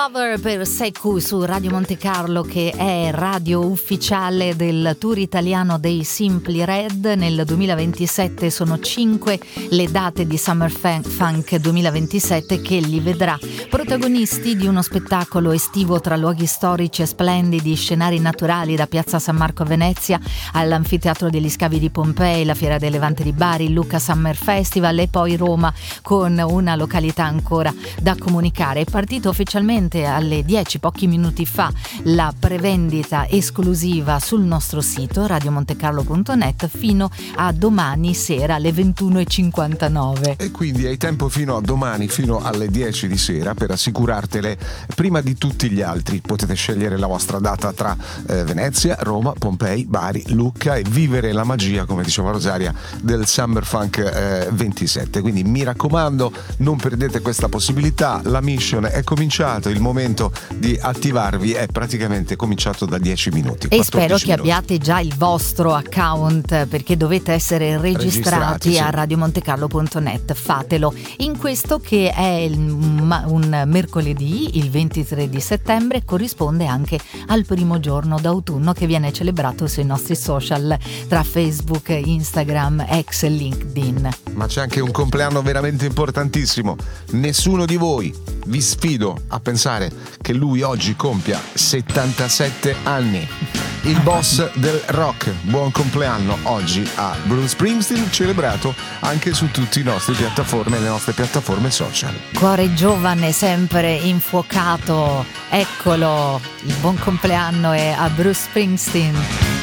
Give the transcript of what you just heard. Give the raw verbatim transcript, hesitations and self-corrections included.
Lover per Secco su Radio Monte Carlo, che è radio ufficiale del tour italiano dei Simply Red. Nel duemilaventisette sono cinque le date di Summer Funk duemilaventisette che li vedrà protagonisti di uno spettacolo estivo tra luoghi storici e splendidi, scenari naturali, da Piazza San Marco a Venezia all'Anfiteatro degli Scavi di Pompei, la Fiera del Levante di Bari, il Lucca Summer Festival e poi Roma con una località ancora da comunicare. È partito ufficialmente alle dieci, pochi minuti fa, la prevendita esclusiva sul nostro sito radio montecarlo punto net fino a domani sera alle ventuno e cinquantanove. E quindi hai tempo fino a domani, fino alle dieci di sera, per assicurartele prima di tutti gli altri. Potete scegliere la vostra data tra eh, Venezia, Roma, Pompei, Bari, Lucca e vivere la magia, come diceva Rosaria, del Summer Funk eh, ventisette. Quindi mi raccomando, non perdete questa possibilità. La mission è cominciata, il momento di attivarvi è praticamente cominciato da dieci minuti. E spero che minuti. abbiate già il vostro account, perché dovete essere registrati, registrati a sì. radio montecarlo punto net. Fatelo in questo che è il, un mercoledì, il ventitré di settembre, corrisponde anche al primo giorno d'autunno che viene celebrato sui nostri social tra Facebook, Instagram, ex e LinkedIn. Ma c'è anche un compleanno veramente importantissimo. Nessuno di voi, vi sfido a pensare che lui oggi compia settantasette anni. Il boss del rock. Buon compleanno oggi a Bruce Springsteen, celebrato anche su tutte le nostre piattaforme, le nostre piattaforme social. Cuore giovane, sempre infuocato. Eccolo, il buon compleanno è a Bruce Springsteen.